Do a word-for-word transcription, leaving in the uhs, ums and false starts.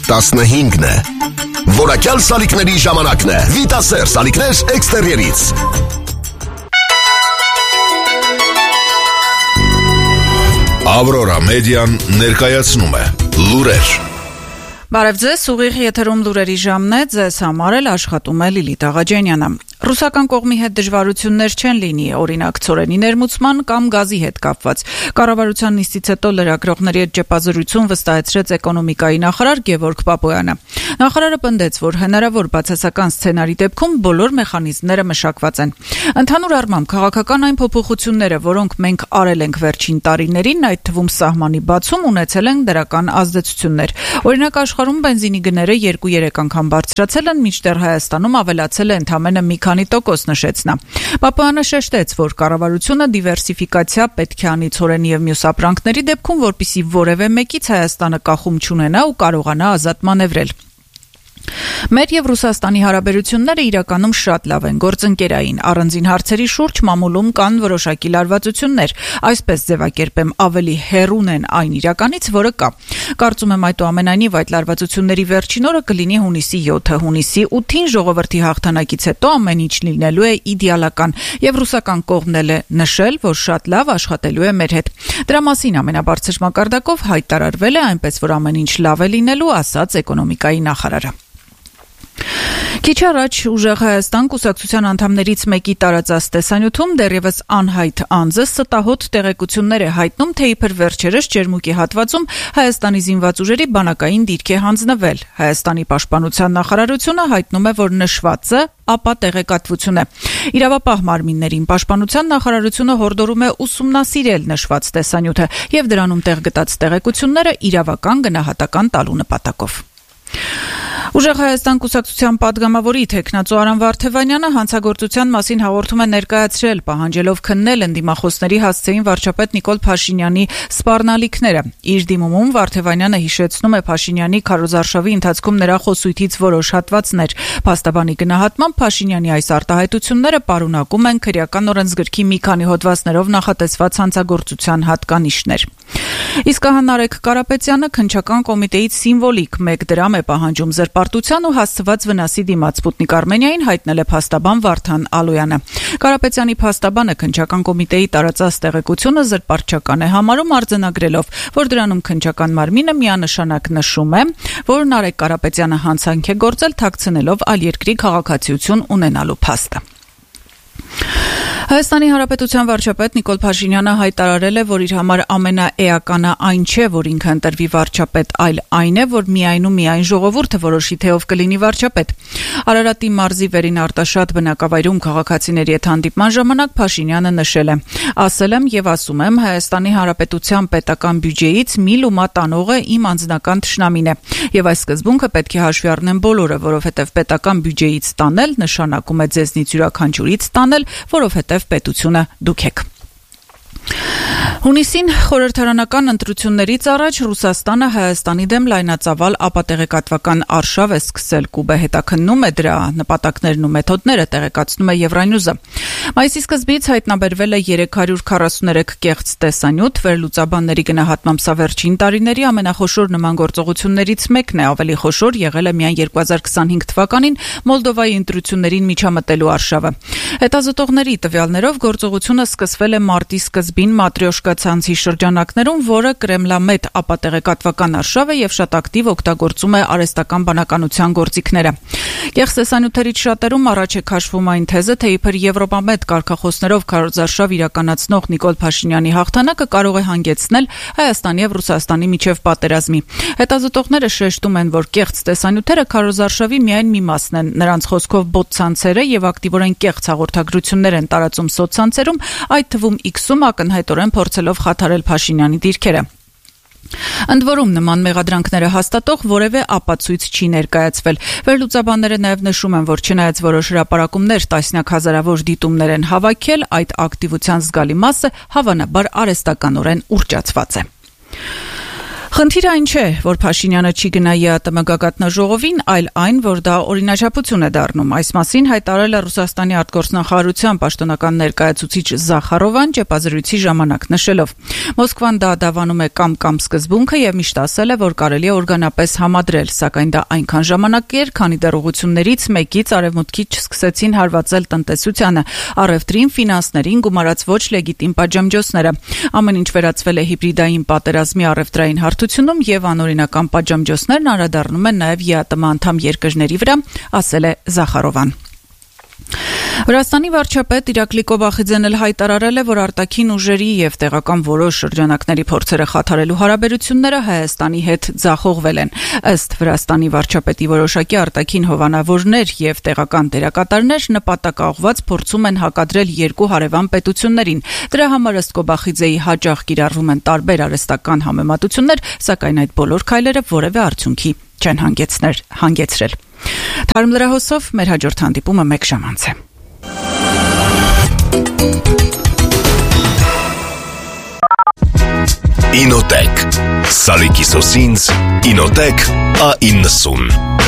տասնհինգն է։ Որակյալ սալիկների ժամանակն է։ Վիտասեր սալիկներ էքստերիերից։ Ավրորա մեդիան ներկայացնում է լուրեր։ Բարև ձեզ, ուղիղ եթերում լուրերի ժամն է, ձեզ համար էլ աշխատում է Լիլիթ Աղաջանյանը։ Ռուսական կողմի հետ դժվարություններ չեն լինի, օրինակ ցորենի ներմուծման կամ գազի հետ կապված։ Կառավարության նիստից հետո լրագրողների հետ ճեպազրույցում վստահեցրեց էկոնոմիկայի նախարար Գևորգ Պապոյանը։ Նախարարը պնդեց, որ հնարավոր բացասական սցենարի դեպքում բոլոր մեխանիզմները մշակված են։ Ընդհանուր առմամբ քաղաքական այն փոփոխությունները, որոնք մենք արել ենք վերջին տարիներին, այդ թվում սահմանի բացում, ունեցել են դրական ազդեցություններ։ Օրինակ աշխարհում բենզինի գները երկու-երեք անգամ բարձրացել են, մինչդեռ Հայաստանում ավելացել է ընդամենը մի քանի տոկոս, նշեց նա։ Պապոյանը շեշտեց, որ կառավարությունը դիվերսիֆիկացիա պետք է անի ցորենի եւ մյուս ապրանքների դեպքում, որպեսզի որևէ մեկից Հայաստանը կախում չունենա ու կարողանա ազատ մանևրել։ Մեր եւ Ռուսաստանի հարաբերությունները իրականում շատ լավ են, գործընկերային, առանձին հարցերի շուրջ մամուլում կան որոշակի լարվածություններ, այսպես ձևակերպեմ, ավելի հեռուն են այն իրականից, որը կա։ Կարծում եմ այդուամենայնիվ այդ լարվածությունների վերջին օրը կլինի հունիսի յոթը, հունիսի ութին ժողովրդի հաղթանակից հետո ամեն ինչ լինելու է իդեալական, եւ ռուսական կողմն էլ է նշել, որ շատ լավ աշխատելու է մեր հետ։ Դրա մասին ամենաբարձր մակարդակով հայտարարվել է, այնպես որ ամեն ինչ լավ է լինելու, ասաց էկոնոմիկայի նախարարը։ Քիչ առաջ ուժեղ Հայաստան կուսակցության անդամներից մեկի տարածած տեսանյութում դեռևս անհայտ անձը ստահոդ տեղեկություններ է հայտնում, թե իբր վերջերս Ջերմուկի հատվածում Հայաստանի զինված ուժերի բանակային դիրք է հանձնվել։ Հայաստանի պաշտպանության նախարարությունը հայտնում է, որ նշվածը ապա տեղեկատվություն է։ Իրավապահ մարմիններին պաշտպանության նախարարությունը հորդորում է ուսումնասիրել նշված տեսանյութը եւ դրանում տեղ գտած տեղեկությունները իրավական գնահատական տալու նպատակով։ Ուժեղ Հայաստան կուսակցության падգամավորի թեկնածու Արամ Վարդևանյանը հանցագործության մասին հաղորդում է ներկայացրել, պահանջելով քննել ընդդիմախոսների հասցեին վարչապետ Նիկոլ Փաշինյանի սպառնալիքները։ Իր դիմումում Վարդևանյանը հիշեցնում է Փաշինյանի քարոզարշավի ընթացքում նրա խոսույթից որոշ հատվածներ։ Փաստաբանի գնահատմամբ Փաշինյանի այս արտահայտությունները պարունակում են քրեական օրենսգրքի մի քանի հոդվածներով նախատեսված հանցագործության հատկանիշներ։ Իսկ Նարեկ Կարապետյանը քննչական կոմիտեից սիմվոլիկ մեկ դրամ է պահանջում զրպարտության ու հասցված վնասի դիմաց Սպուտնիկ Արմենիային, հայտնել է փաստաբան Վարդան Ալոյանը։ Կարապետյանի փաստաբանը քննչական կոմիտեի տարածած տեղեկությունը զրպարտչական է համարում, արձանագրելով, որ դրանում քննչական մարմինը միանշանակ նշում է, որ Նարեկ Կարապետյանը հանցանք է գործել, թաքցնելով այլ երկրի քաղաքացիություն ունենալու փաստը։ Հայաստանի Հանրապետության վարչապետ Նիկոլ Փաշինյանը հայտարարել է, որ իր համար ամենաէականը այն չէ, որ ինքը ընտրվի վարչապետ, այլ այն է, որ միայն ու միայն ժողովուրդը որոշի, թե ով կլինի վարչապետ։ Արարատի մարզի Վերին Արտաշատ բնակավայրում քաղաքացիների հետ հանդիպման ժամանակ Փաշինյանը նշել է. «Ասել եմ եւ ասում եմ, Հայաստանի Հանրապետության պետական բյուջեից մի լումա տանողը իմ անձնական թշնամին է, եւ այս սկզբունքը պետք է հաշվի առնեն բոլորը, որովհետեւ պետական բյուջեից տանել նշանակում է ձեզնից յուրաքանչյուրից տանել, որովհետեւ պետությունը դուք եք»։ Հունիսին խորհրդարանական ընտրություններից առաջ Ռուսաստանը Հայաստանի դեմ լայնածավալ ապատեղեկատվական արշավ է սկսել։ Կուբը հետաքննում է դրա նպատակներն ու մեթոդները, տեղեկացնում է Եվրանյուզը։ Մայիսի սկզբից հայտնաբերվել է երեք հարյուր քառասուներեք կեղծ տեսանյութ, վերլուծաբանների գնահատմամբ սա վերջին տարիների ամենախոշոր նման գործողություններից մեկն է, ավելի խոշոր եղել է միայն երկու հազար քսանհինգ թվականին Մոլդովայի ընտրություններին միջամտելու արշավը։ Հետազոտողների տվյալներով գործողությունը սկսվել է մարտի սկզբին Մատրյոշկա ցանցի շրջանակներում, որը կրեմլամետ ապատեղեկատվական արշավ է եւ շատ ակտիվ օգտագործում է արհեստական բանականության գործիքները։ Կեղծ տեսանյութերից շատերում առաջ է քաշվում այն թեզը, թե իբր Եվրոպամետ կարգախոսներով քարոզարշավ իրականացնող Նիկոլ Փաշինյանի հաղթանակը կարող է հանգեցնել Հայաստանի եւ Ռուսաստանի միջև պատերազմի։ Հետազոտողները շեշտում են, որ կեղծ տեսանյութերը քարոզարշավի միայն մի մասն են։ Նրանց խոսքով բոտ ցանցերը եւ ակտիվորեն կեղծ հաղորդագրություններ են տարածում սոցցանցերում, այդ թվում X-ում ակնհայտորեն փորձելով խաթարել Փաշինյանի դիրքերը։ Ընդ որում նման մեղադրանքները հաստատող որևէ ապացույց չի ներկայացվել։ Վերլուծաբանները նաև նշում են, որ չնայած որոշ հրապարակումներ տասնյակ հազարավոր դիտումներ են հավաքել, այդ ակտիվության զգալի մասը հավանաբար արհեստականորեն ուռճացված է։ Խնդիրը այն չէ, որ Փաշինյանը չի գնա ԵԱՏՄ գագաթնաժողովին, այլ այն, որ դա օրինաչափություն է դառնում։ Այս մասին հայտարարել է Ռուսաստանի արտգործնախարարության պաշտոնական ներկայացուցիչ Զախարովան ճեպազրույցի ժամանակ, նշելով. Մոսկվան դա դավանում է կամ-կամ սկզբունքը եւ միշտ ասել է, որ կարելի է օրգանապես համադրել, սակայն դա այնքան ժամանակ էր, քանի դեռ ուղղություններից մեկից արևմուտքից սկսեցին հարվածել տնտեսությանը, առևտրին, ֆինանսներին գումարած ոչ լեգիտիմ պատժամիջոցները։ Ամեն ինչ վերածվել է հիբրիդային պատերազմի առևտրային հարթությունում եւ անօրինական պատժամիջոցներն անդրադառնում են նաեւ ԵԱՏՄ անդամ երկրների վրա, ասել է Զախարովան։ Վրաստանի վարչապետ Իրակլի Կոբախիձեն էլ հայտարարել է, որ արտաքին ուժերի եւ տեղական որոշ շրջանակների փորձերը խաթարելու հարաբերությունները Հայաստանի հետ ձախողվել են։ Ըստ Վրաստանի վարչապետի որոշակի արտաքին հովանավորներ եւ տեղական դերակատարներ նպատակաուղված փորձում են հակադրել երկու հարևան պետություններին։ Դրա համար ըստ Կոբախիձեի հաճախ կիրառվում են տարբեր արհեստական համեմատություններ, սակայն այդ բոլոր քայլերը որևէ արդյունքի չեն հանգեցրել։ Թարմ լրահոսով մեր հաջորդ հանդիպումը մեկ ժամ անց է։ Ինոտեք Սալիկի սոսինձ Ինոտեք A իննսուն